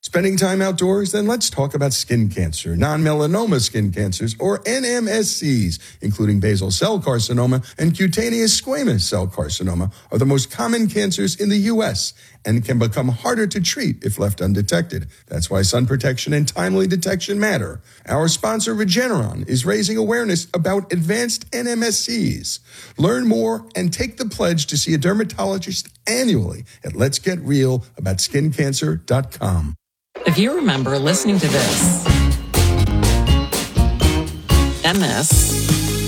Spending time outdoors? Then let's talk about skin cancer. Non-melanoma skin cancers, or NMSCs, including basal cell carcinoma and cutaneous squamous cell carcinoma, are the most common cancers in the U.S. and can become harder to treat if left undetected. That's why sun protection and timely detection matter. Our sponsor, Regeneron, is raising awareness about advanced NMSCs. Learn more and take the pledge to see a dermatologist annually at letsgetrealaboutSkinCancer.com. If you remember listening to this and this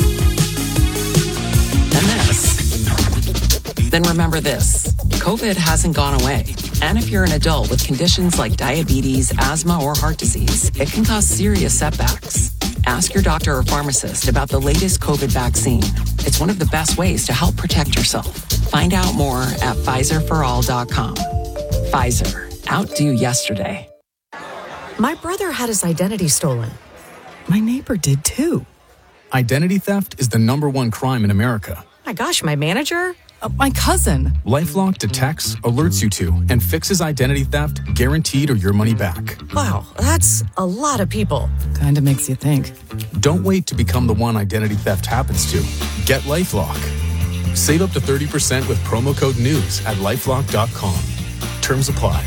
and this, then remember this. COVID hasn't gone away. And if you're an adult with conditions like diabetes, asthma, or heart disease, it can cause serious setbacks. Ask your doctor or pharmacist about the latest COVID vaccine. It's one of the best ways to help protect yourself. Find out more at PfizerForAll.com. Pfizer. Outdo yesterday. My brother had his identity stolen. My neighbor did too. Identity theft is the #1 crime in America. My gosh, my manager? My cousin. LifeLock detects, alerts you to, and fixes identity theft guaranteed or your money back. Wow, that's a lot of people. Kinda makes you think. Don't wait to become the one identity theft happens to. Get LifeLock. Save up to 30% with promo code NEWS at LifeLock.com. Terms apply.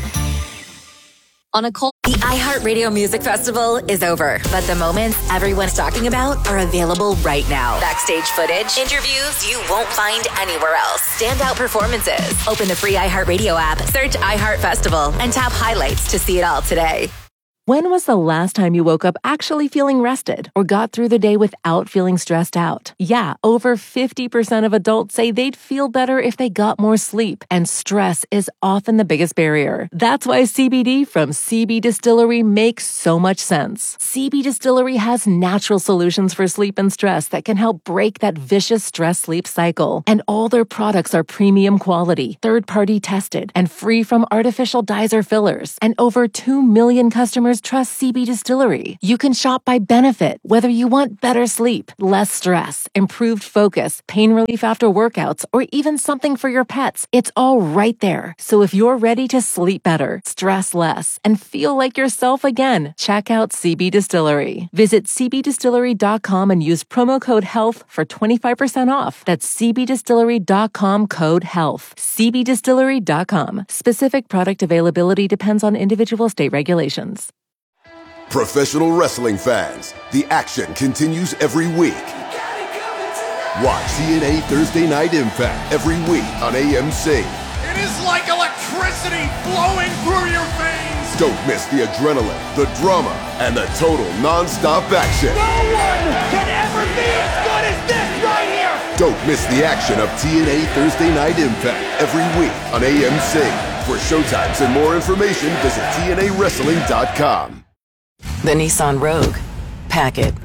The iHeartRadio Music Festival is over, but the moments everyone's talking about are available right now. Backstage footage, interviews you won't find anywhere else, standout performances. Open the free iHeartRadio app, search iHeart Festival, and tap highlights to see it all today. When was the last time you woke up actually feeling rested or got through the day without feeling stressed out? Yeah, over 50% of adults say they'd feel better if they got more sleep, and stress is often the biggest barrier. That's why CBD from CB Distillery makes so much sense. CB Distillery has natural solutions for sleep and stress that can help break that vicious stress-sleep cycle. And all their products are premium quality, third-party tested, and free from artificial dyes or fillers. And over 2 million customers trust CB Distillery. You can shop by benefit, whether you want better sleep, less stress, improved focus, pain relief after workouts, or even something for your pets. It's all right there. So if you're ready to sleep better, stress less, and feel like yourself again, check out CB Distillery. Visit cbdistillery.com and use promo code HEALTH for 25% off. That's cbdistillery.com code HEALTH. cbdistillery.com. Specific product availability depends on individual state regulations. Professional wrestling fans, the action continues every week. Watch TNA Thursday Night Impact every week on AMC. It is like electricity flowing through your veins. Don't miss the adrenaline, the drama, and the total non-stop action. No one can ever be as good as this right here. Don't miss the action of TNA Thursday Night Impact every week on AMC. For showtimes and more information, visit TNAWrestling.com. The Nissan Rogue. Pack it.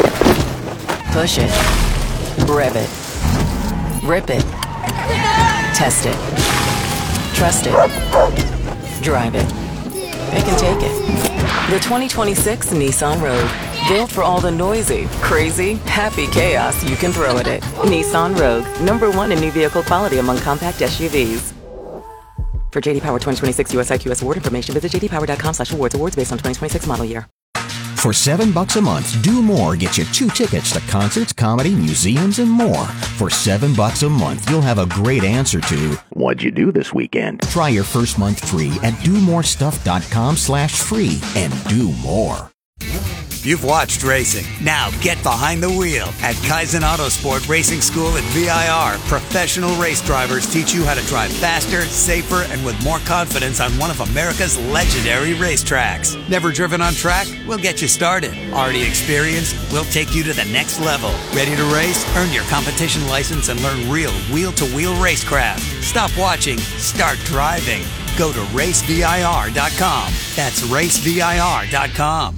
Push it. Rev it. Rip it. Test it. Trust it. Drive it. It can take it. The 2026 Nissan Rogue. Built for all the noisy, crazy, happy chaos you can throw at it. Nissan Rogue. #1 in new vehicle quality among compact SUVs. For JD Power 2026 US IQS award information, visit jdpower.com/awards. Awards based on 2026 model year. For $7 a month, Do More gets you 2 tickets to concerts, comedy, museums, and more. For $7 a month, you'll have a great answer to, what'd you do this weekend? Try your first month free at domorestuff.com/free and do more. You've watched racing. Now get behind the wheel. At Kaizen Autosport Racing School at VIR, professional race drivers teach you how to drive faster, safer, and with more confidence on one of America's legendary racetracks. Never driven on track? We'll get you started. Already experienced? We'll take you to the next level. Ready to race? Earn your competition license and learn real wheel-to-wheel racecraft. Stop watching. Start driving. Go to racevir.com. That's racevir.com.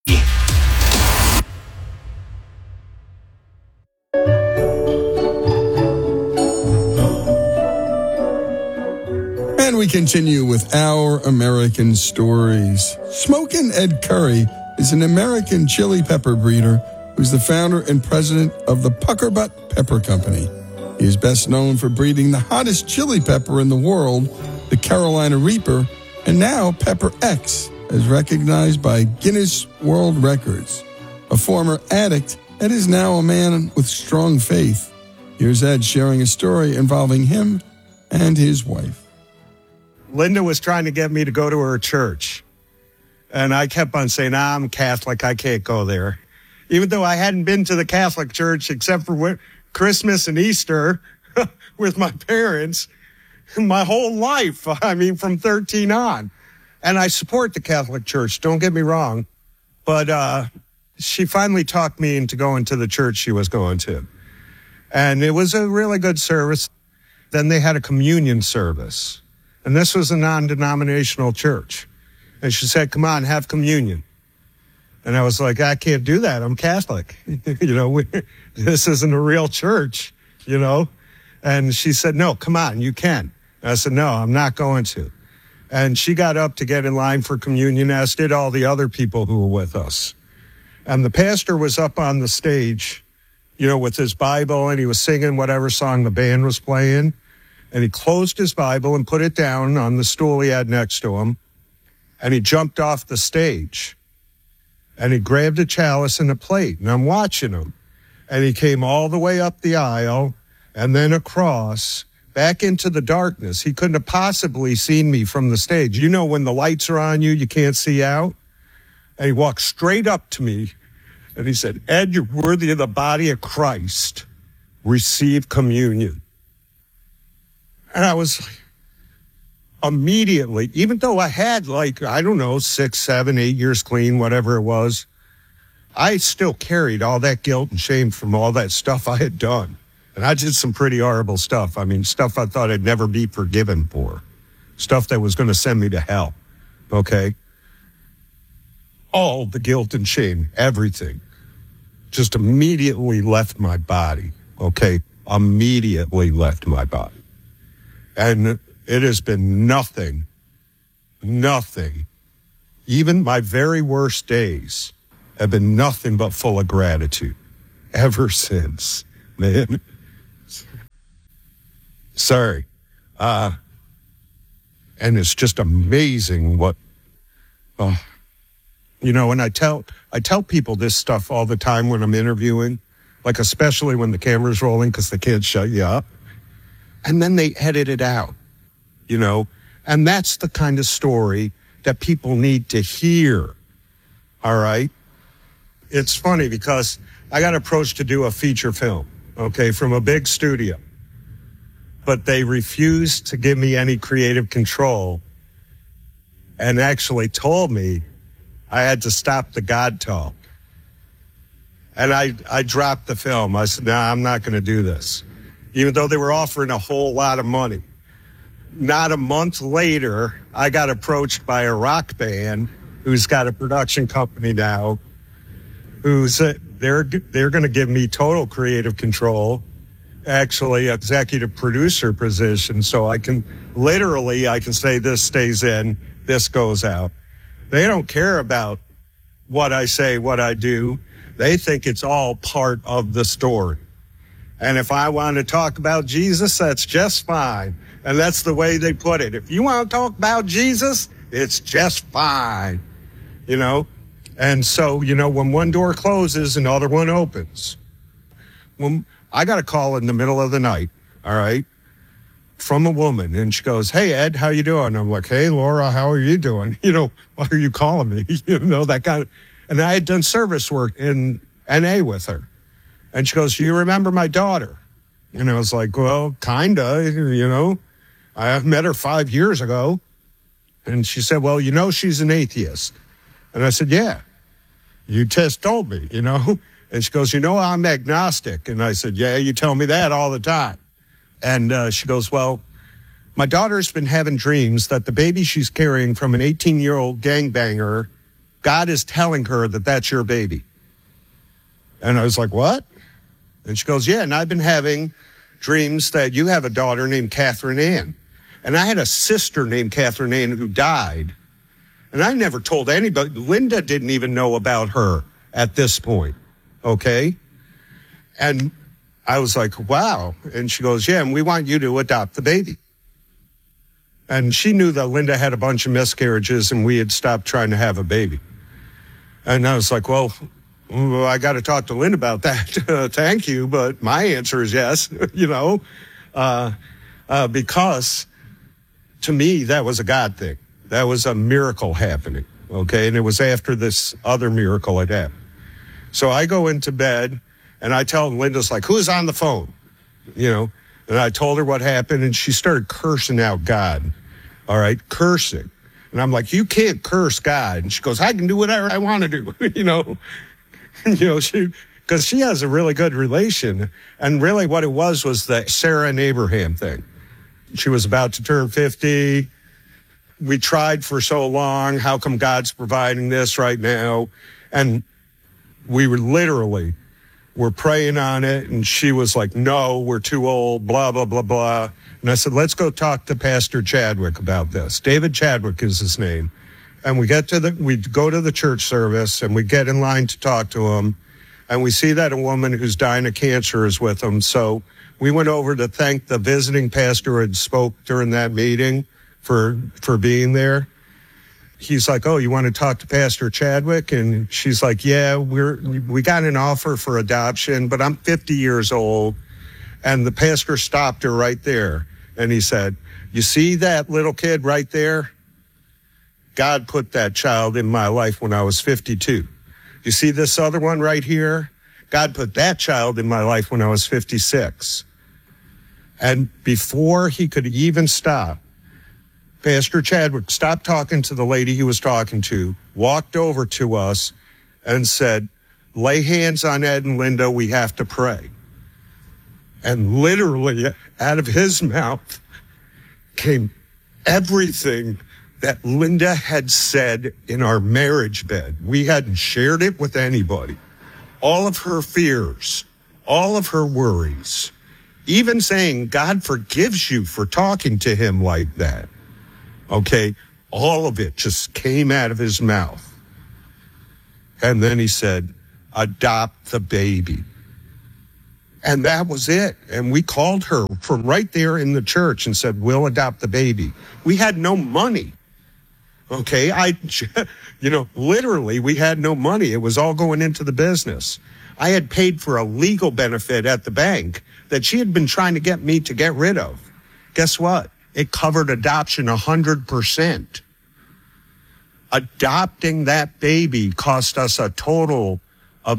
And we continue with Our American Stories. Smokin' Ed Curry is an American chili pepper breeder who's the founder and president of the Puckerbutt Pepper Company. He is best known for breeding the hottest chili pepper in the world, the Carolina Reaper, And now Pepper X is recognized by Guinness World Records. A former addict, Ed is now a man with strong faith. Here's Ed sharing a story involving him and his wife. Linda was trying to get me to go to her church. And I kept on saying, I'm Catholic, I can't go there. Even though I hadn't been to the Catholic church except for Christmas and Easter with my parents my whole life. I mean, from 13 on. And I support the Catholic Church, don't get me wrong. But she finally talked me into going to the church she was going to. And it was a really good service. Then they had a communion service. And this was a non-denominational church. And she said, come on, have communion. And I was like, I can't do that. I'm Catholic. This isn't a real church, And she said, no, come on, you can. And I said, no, I'm not going to. And she got up to get in line for communion, as did all the other people who were with us. And the pastor was up on the stage, with his Bible, and he was singing whatever song the band was playing. And he closed his Bible and put it down on the stool he had next to him. And he jumped off the stage. And he grabbed a chalice and a plate. And I'm watching him. And he came all the way up the aisle and then across, back into the darkness. He couldn't have possibly seen me from the stage. When the lights are on you, you can't see out. And he walked straight up to me and he said, Ed, you're worthy of the body of Christ. Receive communion. And I was immediately, even though I had 6, 7, 8 years clean, whatever it was, I still carried all that guilt and shame from all that stuff I had done. And I did some pretty horrible stuff. I mean, stuff I thought I'd never be forgiven for. Stuff that was going to send me to hell. Okay? All the guilt and shame, everything, just immediately left my body. Okay? Immediately left my body. And it has been nothing. Even my very worst days have been nothing but full of gratitude ever since, man. Sorry. And it's just amazing what, and I tell people this stuff all the time when I'm interviewing, like especially when the camera's rolling because they can't shut you up. And then they edit it out, and that's the kind of story that people need to hear. All right. It's funny because I got approached to do a feature film, from a big studio. But they refused to give me any creative control and actually told me I had to stop the God talk. And I dropped the film. I said, I'm not going to do this. Even though they were offering a whole lot of money. Not a month later, I got approached by a rock band who's got a production company now, who's they're going to give me total creative control, actually executive producer position, so I can say this stays in, this goes out. They don't care about what I say, what I do. They think it's all part of the story. And if I want to talk about Jesus, that's just fine. And that's the way they put it. If you want to talk about Jesus, it's just fine. And so, when one door closes, another one opens. When I got a call in the middle of the night, all right, from a woman, and she goes, hey, Ed, how you doing? I'm like, hey, Laura, how are you doing? Why are you calling me? That kind of, and I had done service work in NA with her. And she goes, do you remember my daughter? And I was like, well, kinda, I met her 5 years ago. And she said, well, she's an atheist. And I said, yeah, you just told me, And she goes, I'm agnostic. And I said, yeah, you tell me that all the time. And she goes, well, my daughter's been having dreams that the baby she's carrying from an 18-year-old gangbanger, God is telling her that that's your baby. And I was like, what? And she goes, yeah, and I've been having dreams that you have a daughter named Catherine Ann. And I had a sister named Catherine Ann who died. And I never told anybody. Linda didn't even know about her at this point. Okay? And I was like, wow. And she goes, yeah, and we want you to adopt the baby. And she knew that Linda had a bunch of miscarriages and we had stopped trying to have a baby. And I was like, well, I got to talk to Linda about that. Thank you. But my answer is yes, because to me, that was a God thing. That was a miracle happening. Okay. And it was after this other miracle had happened. So I go into bed and I tell Linda's like, who's on the phone? And I told her what happened and she started cursing out God. All right. Cursing. And I'm like, you can't curse God. And she goes, I can do whatever I want to do, because she has a really good relation. And really what it was the Sarah and Abraham thing. She was about to turn 50. We tried for so long. How come God's providing this right now? And we were praying on it. And she was like, no, we're too old, blah, blah, blah, blah. And I said, let's go talk to Pastor Chadwick about this. David Chadwick is his name. And we go to the church service and we get in line to talk to him. And we see that a woman who's dying of cancer is with him. So we went over to thank the visiting pastor who had spoke during that meeting for being there. He's like, oh, you want to talk to Pastor Chadwick? And she's like, yeah, we got an offer for adoption, but I'm 50 years old. And the pastor stopped her right there. And he said, you see that little kid right there? God put that child in my life when I was 52. You see this other one right here? God put that child in my life when I was 56. And before he could even stop, Pastor Chadwick stopped talking to the lady he was talking to, walked over to us and said, lay hands on Ed and Linda, we have to pray. And literally out of his mouth came everything that Linda had said in our marriage bed. We hadn't shared it with anybody. All of her fears, all of her worries, even saying God forgives you for talking to him like that. Okay, all of it just came out of his mouth. And then he said, adopt the baby. And that was it. And we called her from right there in the church and said, we'll adopt the baby. We had no money. Okay, literally, we had no money. It was all going into the business. I had paid for a legal benefit at the bank that she had been trying to get me to get rid of. Guess what? It covered adoption 100%. Adopting that baby cost us a total of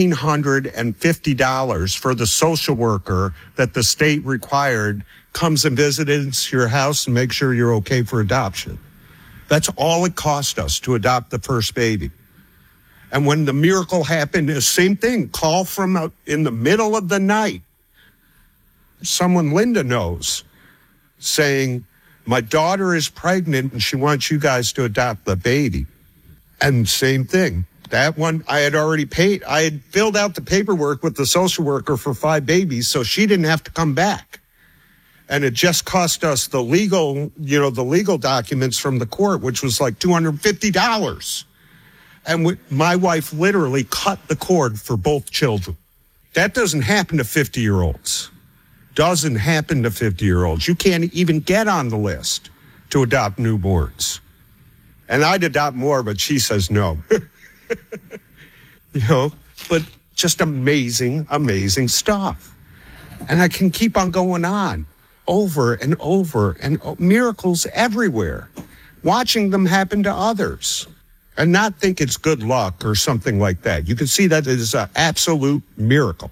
$1,850 for the social worker that the state required comes and visits your house and makes sure you're okay for adoption. That's all it cost us to adopt the first baby. And when the miracle happened, the same thing, call from in the middle of the night, someone Linda knows, saying, my daughter is pregnant and she wants you guys to adopt the baby. And same thing. That one, I had already paid. I had filled out the paperwork with the social worker for 5 babies, so she didn't have to come back. And it just cost us the legal documents from the court, which was like $250. And my wife literally cut the cord for both children. That doesn't happen to 50-year-olds. Doesn't happen to 50-year-olds. You can't even get on the list to adopt newborns. And I'd adopt more, but she says no. But just amazing, amazing stuff. And I can keep on going on over and over, and miracles everywhere, watching them happen to others and not think it's good luck or something like that. You can see that it is an absolute miracle.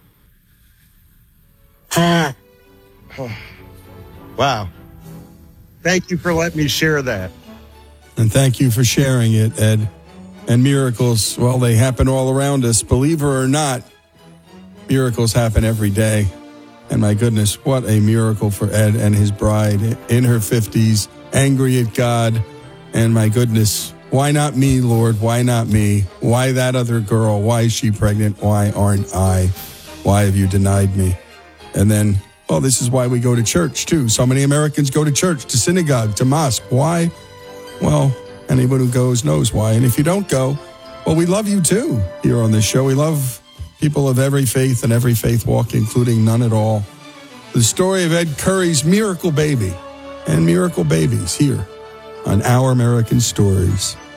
Wow. Thank you for letting me share that. And thank you for sharing it, Ed. And miracles, well, they happen all around us. Believe it or not, miracles happen every day. And my goodness, what a miracle for Ed and his bride in her 50s, angry at God. And my goodness, why not me, Lord? Why not me? Why that other girl? Why is she pregnant? Why aren't I? Why have you denied me? And then, well, this is why we go to church, too. So many Americans go to church, to synagogue, to mosque. Why? Well, anyone who goes knows why. And if you don't go, well, we love you, too, here on this show. We love people of every faith and every faith walk, including none at all. The story of Ed Curry's miracle baby and miracle babies here on Our American Stories.